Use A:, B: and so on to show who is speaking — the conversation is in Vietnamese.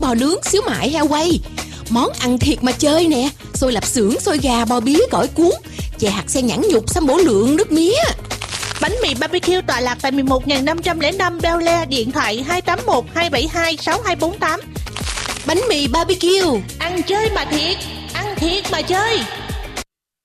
A: bò nướng, xíu mại, heo quay. Món ăn thiệt mà chơi nè: xôi lạp xưởng, xôi gà, bò bía, gỏi cuốn, chè hạt sen nhãn nhục, sâm bổ lượng, nước mía.
B: Bánh mì BBQ tọa lạc tại 11.505 Bel Air, điện thoại 281 272 6248.
A: Bánh mì BBQ,
B: ăn chơi mà thiệt, ăn thiệt mà chơi.